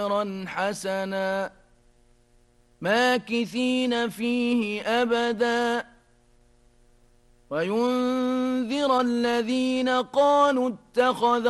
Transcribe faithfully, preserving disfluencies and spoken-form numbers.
أجرا حسنا ماكثين فيه أبدا وينذر الذين قالوا اتخذ